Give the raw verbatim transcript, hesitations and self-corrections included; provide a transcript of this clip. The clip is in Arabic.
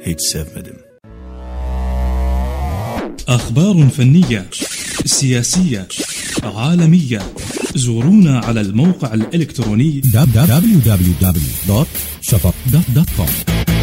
هيج سيف مدم. أخبار فنية، سياسية، عالمية. زورونا على الموقع الإلكتروني دبليو دبليو دبليو دوت شفق دوت كوم.